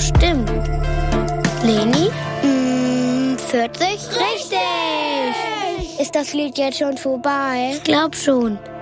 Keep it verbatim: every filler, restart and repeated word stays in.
stimmt. Leni? Mm, vierzig? Richtig! Ist das Lied jetzt schon vorbei? Ich glaub schon.